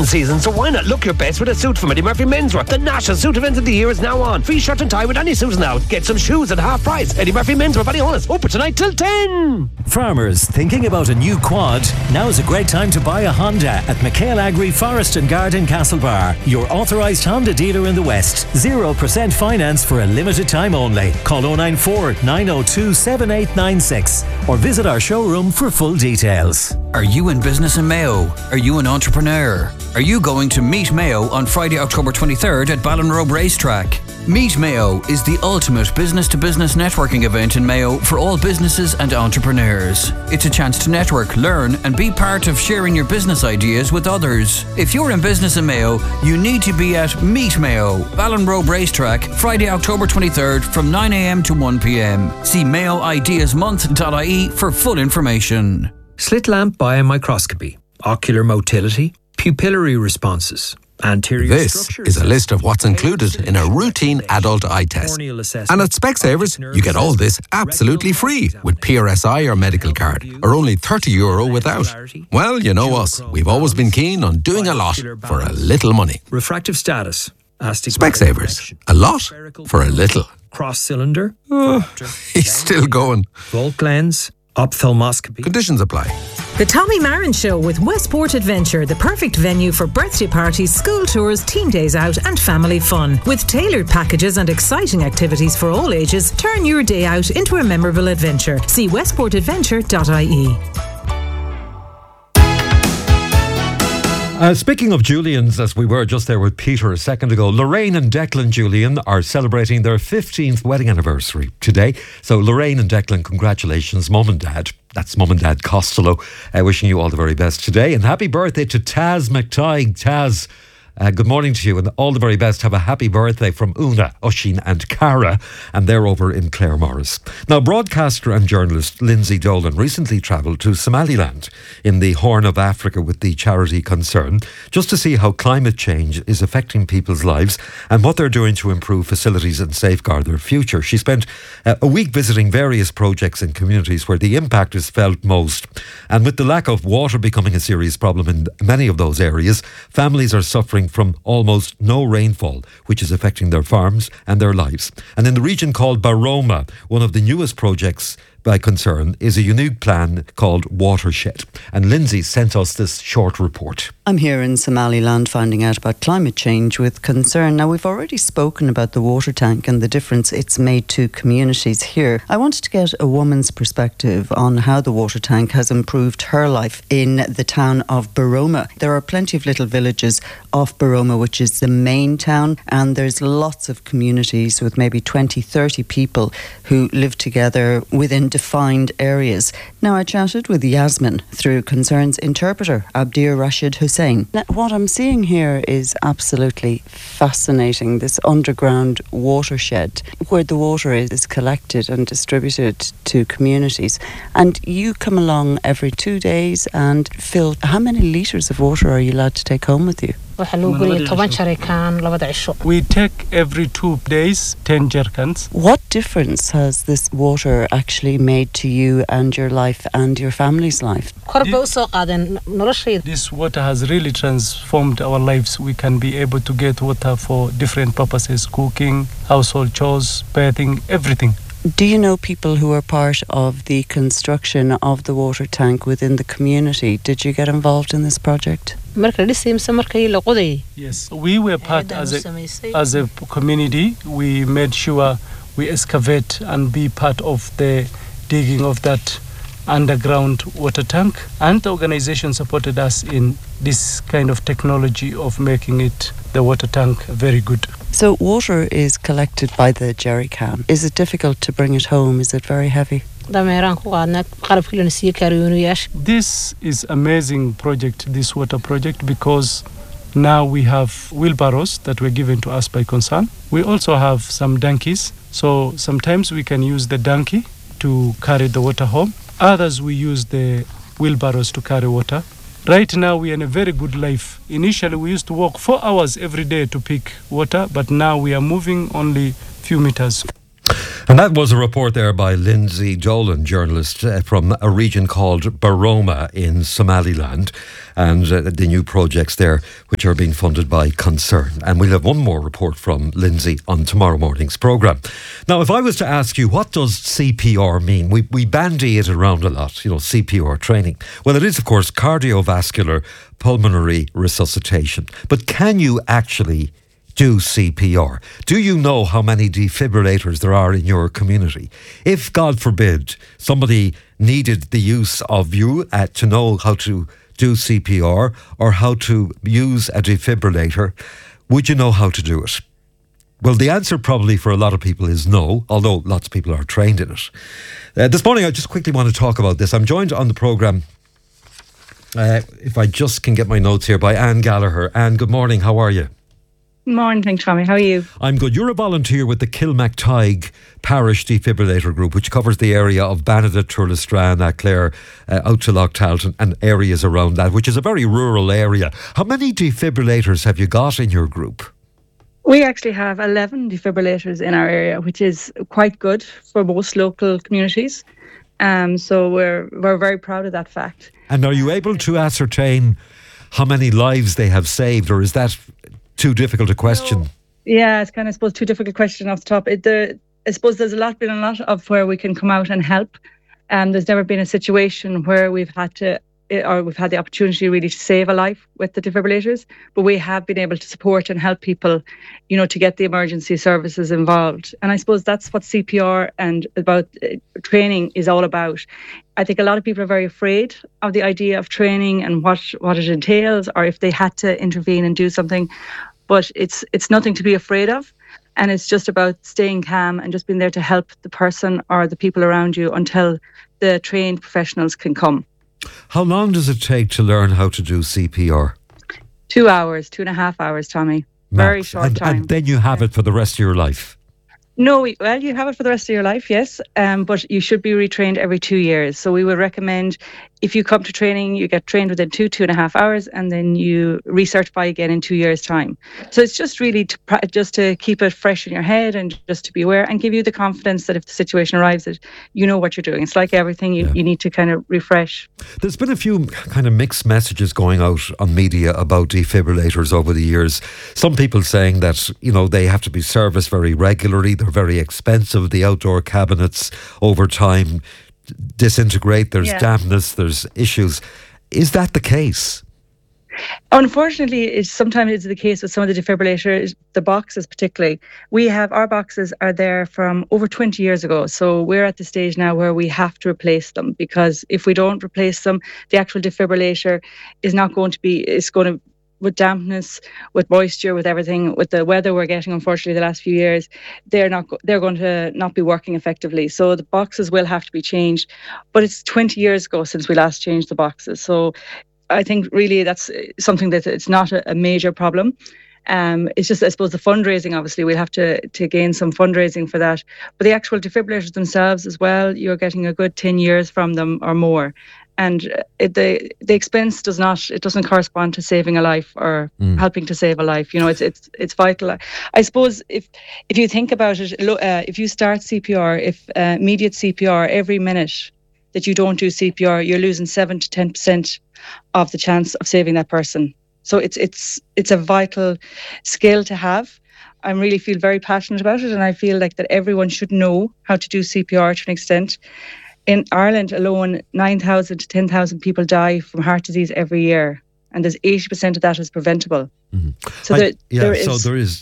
season, so why not look your best with a suit from Eddie Murphy Menswear? The national suit event of the year is now on. Free shirt and tie with any suit now. Get some shoes at half price. Eddie Murphy Menswear, Ballyhonus, open tonight till 10. Farmers thinking about a new quad? Now's a great time to buy a Honda at McHale Agri Forest and Garden Castlebar, your authorised Honda dealer in the West. 0% finance for a limited time only. Call 094 902 7896 or visit our showroom for full details. Are you in business in Mayo? Are you an entrepreneur? Are you going to Meet Mayo on Friday, October 23rd at Ballinrobe Racetrack? Meet Mayo is the ultimate business-to-business networking event in Mayo for all businesses and entrepreneurs. It's a chance to network, learn and be part of sharing your business ideas with others. If you're in business in Mayo, you need to be at Meet Mayo, Ballinrobe Racetrack, Friday, October 23rd from 9 a.m. to 1 p.m. See mayoideasmonth.ie for full information. Slit lamp biomicroscopy, ocular motility, pupillary responses. This is a list of what's included in a routine adult eye test. And at Specsavers, you get all this absolutely free with PRSI or medical card, or only €30 without. Well, you know us. We've always been keen on doing a lot for a little money. Refractive status. Specsavers. A lot for a little. Cross cylinder. He's still going. Volt lens. Ophthalmoscopy. Conditions apply. The Tommy Marin Show with Westport Adventure, the perfect venue for birthday parties, school tours, team days out and family fun. With tailored packages and exciting activities for all ages, turn your day out into a memorable adventure. See westportadventure.ie. Speaking of Julians, as we were just there with Peter a second ago, Lorraine and Declan Julian are celebrating their 15th wedding anniversary today. So Lorraine and Declan, congratulations, Mum and Dad. That's Mum and Dad Costello. Wishing you all the very best today. And happy birthday to Taz McTighe. Taz, good morning to you and all the very best. Have a happy birthday from Una, Oisin and Cara, and they're over in Claremorris. Now, broadcaster and journalist Lindsay Dolan recently travelled to Somaliland in the Horn of Africa with the charity Concern, just to see how climate change is affecting people's lives and what they're doing to improve facilities and safeguard their future. She spent a week visiting various projects in communities where the impact is felt most. And with the lack of water becoming a serious problem in many of those areas, families are suffering from almost no rainfall, which is affecting their farms and their lives. And in the region called Baroma, one of the newest projects by Concern is a unique plan called Watershed. And Lindsay sent us this short report. I'm here in Somaliland finding out about climate change with Concern. Now, we've already spoken about the water tank and the difference it's made to communities here. I wanted to get a woman's perspective on how the water tank has improved her life in the town of Baroma. There are plenty of little villages off Baroma, which is the main town, and there's lots of communities with maybe 20, 30 people who live together within defined areas. Now, I chatted with Yasmin through Concern's interpreter, Abdir Rashid Hussein. Now, what I'm seeing here is absolutely fascinating, this underground watershed where the water is collected and distributed to communities. And you come along every 2 days and fill. How many litres of water are you allowed to take home with you? We take every 2 days 10 jerrycans. What difference has this water actually made to you and your life and your family's life? This water has really transformed our lives. We can be able to get water for different purposes: cooking, household chores, bathing, everything. Do you know people who are part of the construction of the water tank within the community? Did you get involved in this project? Yes, we were part as a community. We made sure we excavate and be part of the digging of that underground water tank, and the organization supported us in this kind of technology of making it, the water tank, very good. So water is collected by the jerry can. Is it difficult to bring it home? Is it very heavy? This is amazing project, this water project, because now we have wheelbarrows that were given to us by Concern. We also have some donkeys, so sometimes we can use the donkey to carry the water home. Others we use the wheelbarrows to carry water. Right now we are in a very good life. Initially we used to walk 4 hours every day to pick water, but now we are moving only few meters. And that was a report there by Lindsay Dolan, journalist from a region called Baroma in Somaliland, and the new projects there which are being funded by Concern. And we'll have one more report from Lindsay on tomorrow morning's programme. Now, if I was to ask you, what does CPR mean? We bandy it around a lot, CPR training. Well, it is, of course, cardiovascular pulmonary resuscitation. But can you actually do CPR? Do you know how many defibrillators there are in your community? If, God forbid, somebody needed the use of you to know how to do CPR or how to use a defibrillator, would you know how to do it? Well, the answer probably for a lot of people is no, although lots of people are trained in it. This morning, I just quickly want to talk about this. I'm joined on the programme, if I just can get my notes here, by Anne Gallagher. Anne, good morning. How are you? Morning, Tommy. How are you? I'm good. You're a volunteer with the Kilmactygue Parish Defibrillator Group, which covers the area of Banada, Turlestrane, Clare, out to Loch Talton and areas around that, which is a very rural area. How many defibrillators have you got in your group? We actually have 11 defibrillators in our area, which is quite good for most local communities. So we're very proud of that fact. And are you able to ascertain how many lives they have saved, or is that too difficult a question? No. Yeah, it's kind of, I suppose, too difficult a question off the top. I suppose there's been a lot of where we can come out and help. There's never been a situation where we've had the opportunity really to save a life with the defibrillators, but we have been able to support and help people, to get the emergency services involved. And I suppose that's what CPR and about training is all about. I think a lot of people are very afraid of the idea of training and what it entails, or if they had to intervene and do something. But it's nothing to be afraid of. And it's just about staying calm and just being there to help the person or the people around you until the trained professionals can come. How long does it take to learn how to do CPR? 2 hours, 2.5 hours, Tommy. Max. Very short time. And then you have it for the rest of your life? No, you have it for the rest of your life, yes, but you should be retrained every 2 years. So we would recommend, if you come to training, you get trained within 2.5 hours, and then you recertify again in 2 years' time. So it's just really to keep it fresh in your head and just to be aware and give you the confidence that if the situation arrives, that you know what you're doing. It's like everything, you need to kind of refresh. There's been a few kind of mixed messages going out on media about defibrillators over the years. Some people saying that, they have to be serviced very regularly. They're very expensive. The outdoor cabinets over time disintegrate. There's dampness. There's issues. Is that the case? Unfortunately, sometimes it's the case with some of the defibrillators, the boxes particularly. Our boxes are there from over 20 years ago. So we're at the stage now where we have to replace them, because if we don't replace them, the actual defibrillator is not going to be, it's going to, with dampness, with moisture, with everything, with the weather we're getting, unfortunately, the last few years, they're going to not be working effectively. So the boxes will have to be changed. But it's 20 years ago since we last changed the boxes. So I think really that's something that it's not a major problem. It's just, I suppose, the fundraising, obviously, we'll have to gain some fundraising for that. But the actual defibrillators themselves as well, you're getting a good 10 years from them or more. And the expense doesn't correspond to saving a life or helping to save a life. It's vital. I suppose if you think about it, if you start CPR, if immediate CPR, every minute that you don't do CPR, you're losing 7 to 10% of the chance of saving that person. So it's a vital skill to have. I really feel very passionate about it, and I feel like that everyone should know how to do CPR to an extent. In Ireland alone, 9,000 to 10,000 people die from heart disease every year, and there's 80% of that is preventable. Mm-hmm. So there is.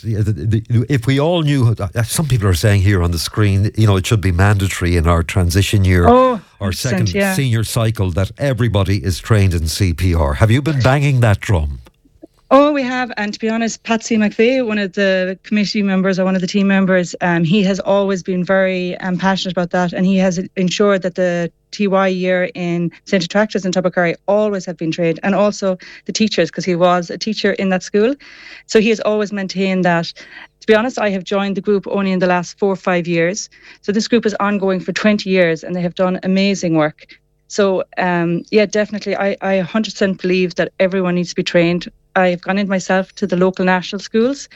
If we all knew, some people are saying here on the screen, it should be mandatory in our transition year or second senior cycle that everybody is trained in CPR. Have you been banging that drum? Oh, we have. And to be honest, Patsy McVeigh, one of the committee members or one of the team members, he has always been very passionate about that. And he has ensured that the TY year in St. Attractors in Tubbercurry always have been trained. And also the teachers, because he was a teacher in that school. So he has always maintained that. To be honest, I have joined the group only in the last 4 or 5 years. So this group is ongoing for 20 years and they have done amazing work. So, definitely, I 100% believe that everyone needs to be trained. I've gone in myself to the local national schools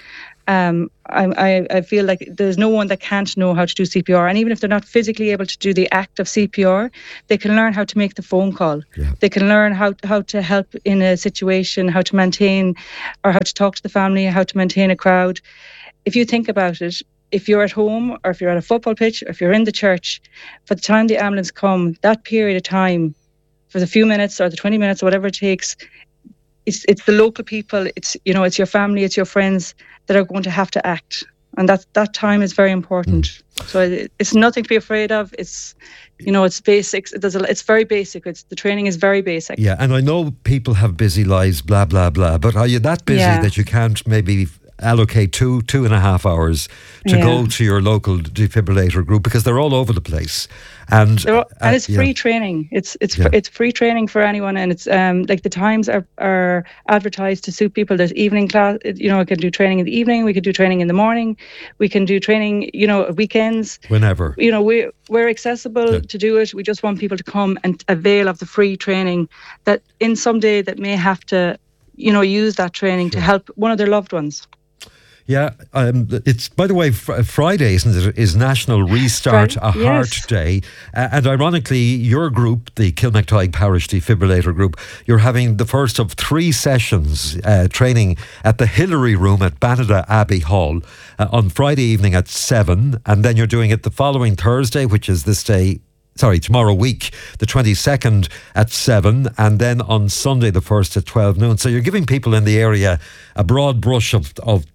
I feel like there's no one that can't know how to do CPR, and even if they're not physically able to do the act of CPR, they can learn how to make the phone call. Yeah. They can learn how to help in a situation, how to maintain, or how to talk to the family, how to maintain a crowd. If you think about it, if you're at home or if you're at a football pitch or if you're in the church, for the time the ambulance come, that period of time, for the few minutes or the 20 minutes or whatever it takes, it's the local people, it's your family, it's your friends that are going to have to act, and that time is very important. So it's nothing to be afraid of. It's it's basics. It's very basic. The training is very basic. Yeah, and I know people have busy lives, blah blah blah. But are you that busy that you can't maybe allocate 2.5 hours to go to your local defibrillator group, because they're all over the place, and it's free training. It's free training for anyone, and it's like the times are advertised to suit people. There's evening class. We can do training in the evening. We can do training in the morning. We can do training, weekends. Whenever. We're accessible to do it. We just want people to come and avail of the free training that in some day that may have to, use that training to help one of their loved ones. Yeah, it's, by the way, Friday, isn't it, is National Restart a Heart Day. And ironically, your group, the Kilmactide Parish Defibrillator Group, you're having the first of 3 sessions training at the Hillary Room at Banada Abbey Hall on Friday evening at 7. And then you're doing it the following Thursday, which is tomorrow week, the 22nd at 7, and then on Sunday the 1st at 12 noon. So you're giving people in the area a broad brush of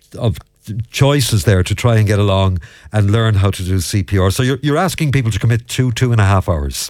choices there to try and get along and learn how to do CPR. So you're asking people to commit 2.5 hours.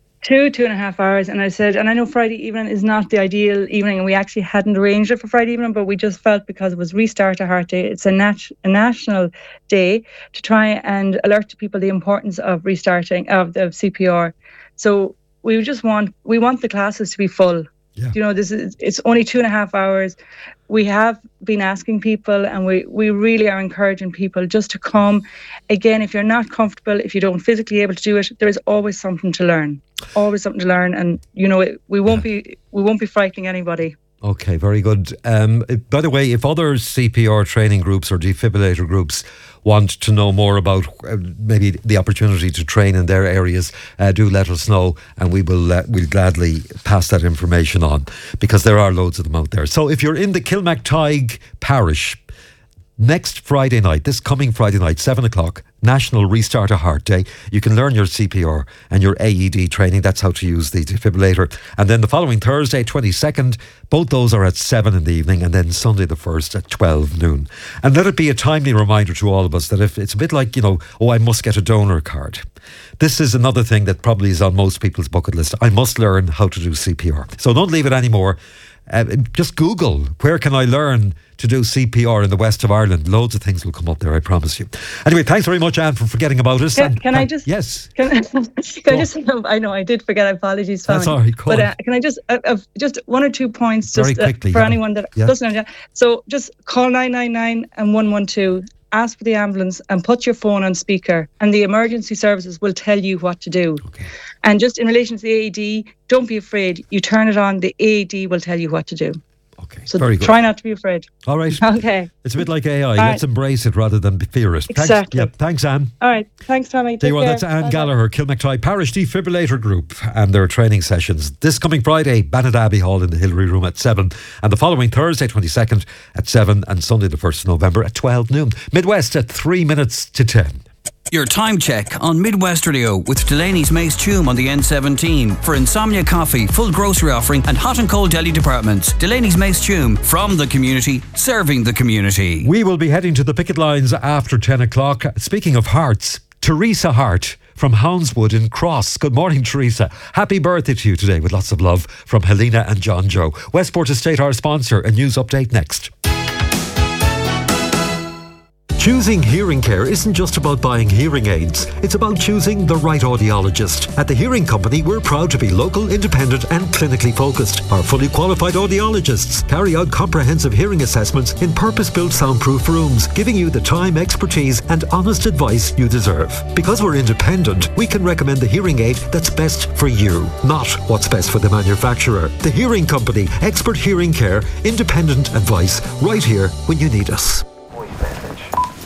2.5 hours, and I said, and I know Friday evening is not the ideal evening, and we actually hadn't arranged it for Friday evening, but we just felt because it was Restart a Heart Day, it's a national day to try and alert to people the importance of restarting of the CPR. So we want the classes to be full. Yeah. It's only 2.5 hours. We have been asking people, and we really are encouraging people just to come. Again, if you're not comfortable, if you don't physically able to do it, there is always something to learn. Always something to learn, and we won't be frightening anybody. Okay, very good. By the way, if other CPR training groups or defibrillator groups want to know more about maybe the opportunity to train in their areas, do let us know, and we'll gladly pass that information on, because there are loads of them out there. So if you're in the Kilmactide Parish, next Friday night, this coming Friday night, 7 o'clock, National Restart a Heart Day. You can learn your CPR and your AED training. That's how to use the defibrillator. And then the following Thursday, 22nd, both those are at 7 in the evening, and then Sunday the 1st at 12 noon. And let it be a timely reminder to all of us that if it's a bit like, I must get a donor card. This is another thing that probably is on most people's bucket list. I must learn how to do CPR. So don't leave it anymore. Just Google, where can I learn to do CPR in the west of Ireland? Loads of things will come up there, I promise you. Anyway, thanks very much, Anne, for forgetting about us. Can I just... Yes. I know I did forget. Apologies, Tommy. That's all right. But can I just just 1 or 2 points just quickly, for anyone that doesn't know? So just call 999 and 112. Ask for the ambulance and put your phone on speaker, and the emergency services will tell you what to do. Okay. And just in relation to the AED, don't be afraid. You turn it on, the AED will tell you what to do. Okay, so very good. Try not to be afraid. All right. Okay. It's a bit like AI. Let's embrace it rather than fear it. Exactly. Thanks, Anne. All right. Thanks, Tommy. Take care. That's Anne Gallagher, Kilmactide Parish Defibrillator Group, and their training sessions. This coming Friday, Banada Abbey Hall in the Hillary Room at 7, and the following Thursday, 22nd at 7, and Sunday the 1st of November at 12 noon. Midwest at 3 minutes to 10. Your time check on Midwest Radio with Delaney's Mace Tume on the N17 for Insomnia Coffee, full grocery offering and hot and cold deli departments. Delaney's Mace Tume, from the community, serving the community. We will be heading to the picket lines after 10 o'clock. Speaking of hearts, Teresa Hart from Houndswood in Cross. Good morning, Teresa. Happy birthday to you today, with lots of love from Helena and John Joe. Westport Estate, our sponsor. A news update next. Choosing hearing care isn't just about buying hearing aids. It's about choosing the right audiologist. At the Hearing Company, we're proud to be local, independent and clinically focused. Our fully qualified audiologists carry out comprehensive hearing assessments in purpose-built soundproof rooms, giving you the time, expertise and honest advice you deserve. Because we're independent, we can recommend the hearing aid that's best for you, not what's best for the manufacturer. The Hearing Company, expert hearing care, independent advice, right here when you need us.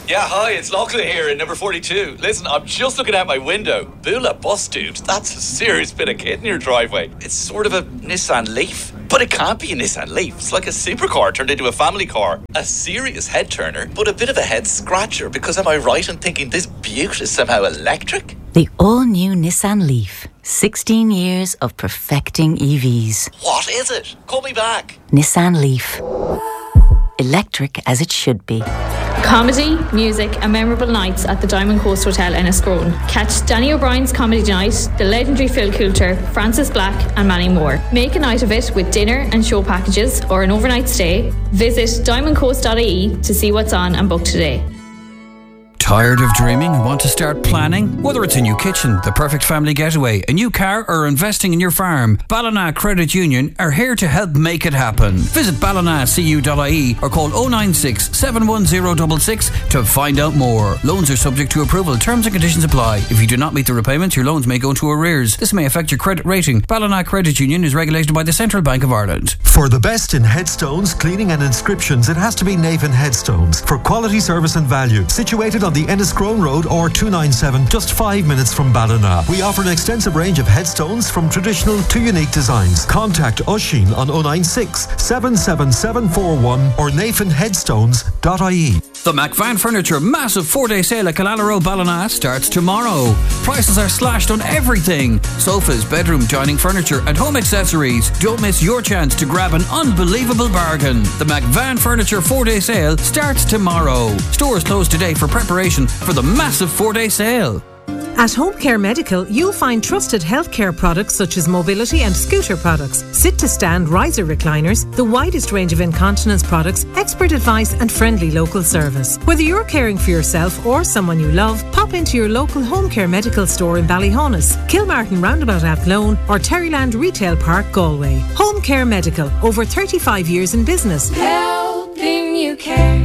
Yeah, hi, it's Lachlan here in number 42. Listen, I'm just looking out my window. Bula bus, dude. That's a serious bit of kit in your driveway. It's sort of a Nissan Leaf. But it can't be a Nissan Leaf. It's like a supercar turned into a family car. A serious head turner, but a bit of a head scratcher. Because am I right in thinking this beaut is somehow electric? The all-new Nissan Leaf. 16 years of perfecting EVs. What is it? Call me back. Nissan Leaf. Electric as it should be. Comedy, music and memorable nights at the Diamond Coast Hotel Enniscrone. Catch Danny O'Brien's Comedy Night, the legendary Phil Coulter, Francis Black and many more. Make a night of it with dinner and show packages or an overnight stay. Visit diamondcoast.ie to see what's on and book today. Tired of dreaming and want to start planning? Whether it's a new kitchen, the perfect family getaway, a new car or investing in your farm, Ballina Credit Union are here to help make it happen. Visit ballinacu.ie or call 096 710 66 to find out more. Loans are subject to approval. Terms and conditions apply. If you do not meet the repayments, your loans may go into arrears. This may affect your credit rating. Ballina Credit Union is regulated by the Central Bank of Ireland. For the best in headstones, cleaning and inscriptions, it has to be Navan Headstones. For quality, service and value. Situated on the Enniscrone Road or 297, just 5 minutes from Ballina. We offer an extensive range of headstones from traditional to unique designs. Contact Oisín on 096 77741 or nathanheadstones.ie. The McVan Furniture massive 4-day sale at Killala Ballina starts tomorrow. Prices are slashed on everything. Sofas, bedroom, dining furniture and home accessories. Don't miss your chance to grab an unbelievable bargain. The McVan Furniture 4-day sale starts tomorrow. Stores closed today for preparation for the massive 4-day sale. At Home Care Medical, you'll find trusted healthcare products such as mobility and scooter products, sit-to-stand riser recliners, the widest range of incontinence products, expert advice and friendly local service. Whether you're caring for yourself or someone you love, pop into your local Home Care Medical store in Ballyhonus, Kilmartin Roundabout Athlone or Terryland Retail Park, Galway. Home Care Medical, over 35 years in business. Helping you care.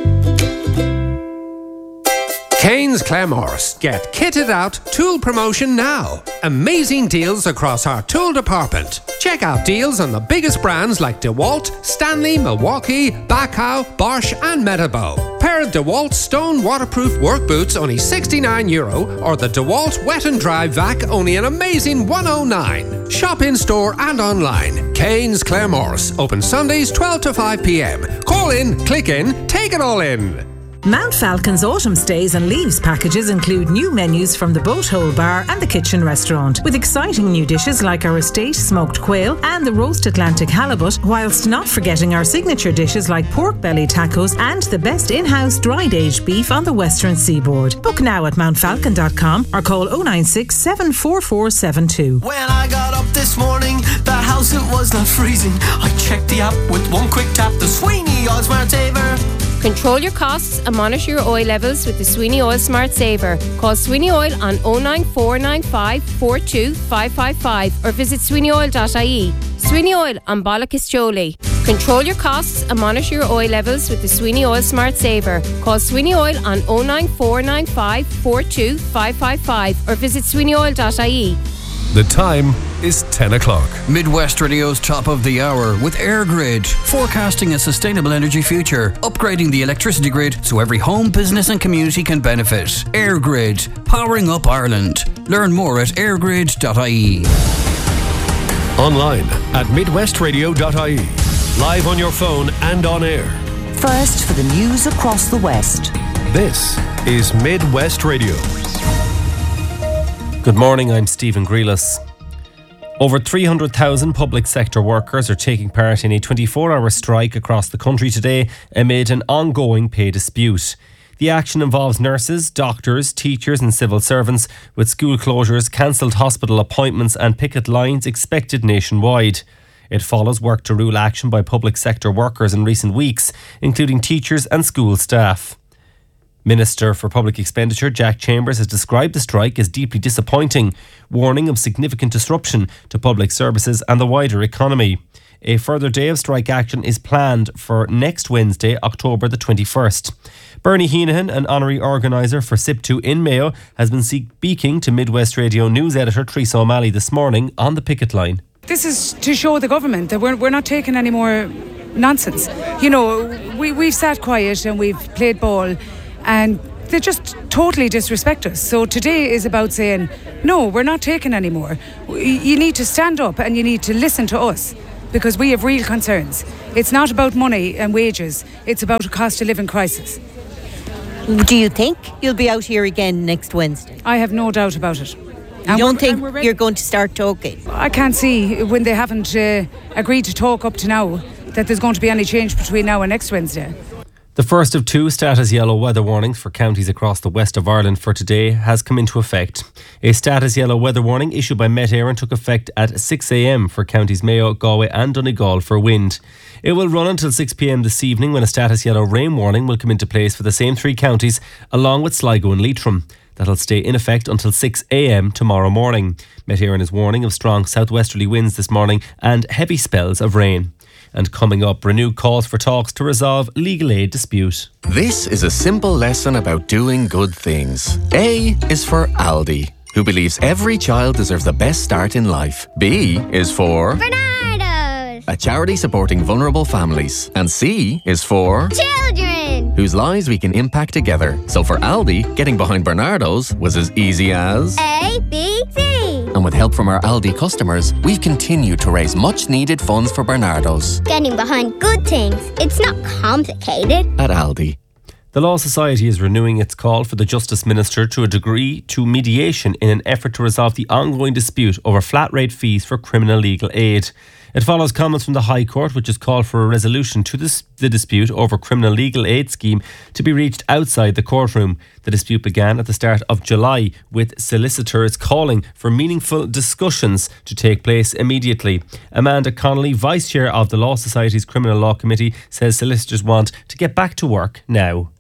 Kane's Claremorse. Get kitted out tool promotion now. Amazing deals across our tool department. Check out deals on the biggest brands like DeWalt, Stanley, Milwaukee, Backhoe, Bosch and Metabo. Pair of DeWalt stone waterproof work boots only €69 or the DeWalt wet and dry vac only an amazing €109. Shop in store and online. Kane's Claremorse. Open Sundays 12 to 5 p.m. Call in, click in, take it all in. Mount Falcon's autumn stays and leaves packages include new menus from the Boat Hole Bar and the Kitchen Restaurant, with exciting new dishes like our estate smoked quail and the roast Atlantic halibut, whilst not forgetting our signature dishes like pork belly tacos and the best in-house dried aged beef on the western seaboard. Book now at mountfalcon.com or call 096 74472. When I got up this morning, the house it was not freezing. I checked the app with one quick tap, the Sweeney Oil Smart Saver. Control your costs and monitor your oil levels with the Sweeney Oil Smart Saver. Call Sweeney Oil on 09495 42 555 or visit sweeneyoil.ie. Sweeney Oil on Bollocastjoley. Control your costs and monitor your oil levels with the Sweeney Oil Smart Saver. Call Sweeney Oil on 09495 42 555 or visit sweeneyoil.ie. The time is 10 o'clock. Midwest Radio's top of the hour with AirGrid, forecasting a sustainable energy future, upgrading the electricity grid so every home, business and community can benefit. AirGrid, powering up Ireland. Learn more at airgrid.ie. Online at midwestradio.ie. Live on your phone and on air. First for the news across the West. This is Midwest Radio. Good morning, I'm Stephen Grealis. Over 300,000 public sector workers are taking part in a 24-hour strike across the country today amid an ongoing pay dispute. The action involves nurses, doctors, teachers and civil servants, with school closures, cancelled hospital appointments and picket lines expected nationwide. It follows work to rule action by public sector workers in recent weeks, including teachers and school staff. Minister for Public Expenditure Jack Chambers has described the strike as deeply disappointing, warning of significant disruption to public services and the wider economy. A further day of strike action is planned for next Wednesday, October the 21st. Bernie Heenahan, an honorary organiser for SIP2 in Mayo, has been speaking to Midwest Radio News editor Teresa O'Malley this morning on the picket line. This is to show the government that we're not taking any more nonsense. You know, we've sat quiet and we've played ball. and they just totally disrespect us. So today is about saying, no, we're not taking any more. You need to stand up and you need to listen to us, because we have real concerns. It's not about money and wages, it's about a cost of living crisis. Do you think you'll be out here again next Wednesday? I have no doubt about it. You don't think you're going to start talking? I can't see, when they haven't agreed to talk up to now, that there's going to be any change between now and next Wednesday. The first of 2 status yellow weather warnings for counties across the west of Ireland for today has come into effect. A status yellow weather warning issued by Met Éireann took effect at 6 a.m. for counties Mayo, Galway and Donegal for wind. It will run until 6 p.m. this evening, when a status yellow rain warning will come into place for the same 3 counties, along with Sligo and Leitrim. That'll stay in effect until 6 a.m. tomorrow morning. Met Éireann is warning of strong southwesterly winds this morning and heavy spells of rain. And coming up, renewed calls for talks to resolve legal aid dispute. This is a simple lesson about doing good things. A is for Aldi, who believes every child deserves the best start in life. B is for Bernardo's, a charity supporting vulnerable families. And C is for children, whose lives we can impact together. So for Aldi, getting behind Bernardo's was as easy as A, B, C. And with help from our Aldi customers, we've continued to raise much needed funds for Bernardo's. Getting behind good things. It's not complicated. At Aldi. The Law Society is renewing its call for the Justice Minister to agree to mediation in an effort to resolve the ongoing dispute over flat rate fees for criminal legal aid. It follows comments from the High Court, which has called for a resolution to the dispute over criminal legal aid scheme to be reached outside the courtroom. The dispute began at the start of July, with solicitors calling for meaningful discussions to take place immediately. Amanda Connolly, Vice Chair of the Law Society's Criminal Law Committee, says solicitors want to get back to work now.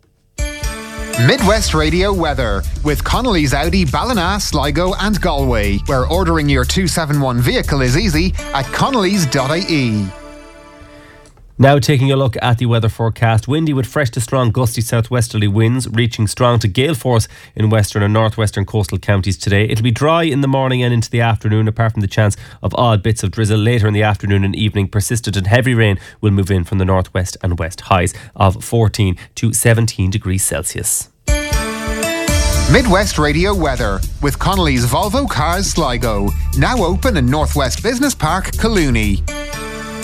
Midwest Radio weather with Connolly's Audi, Ballina, Sligo and Galway, where ordering your 271 vehicle is easy at connolly's.ie. Now taking a look at the weather forecast. Windy with fresh to strong gusty southwesterly winds, reaching strong to gale force in western and northwestern coastal counties today. It'll be dry in the morning and into the afternoon, apart from the chance of odd bits of drizzle later in the afternoon and evening. Persistent and heavy rain will move in from the northwest and west. Highs of 14 to 17 degrees Celsius. Midwest Radio weather with Connolly's Volvo Cars Sligo, now open in Northwest Business Park, Collooney.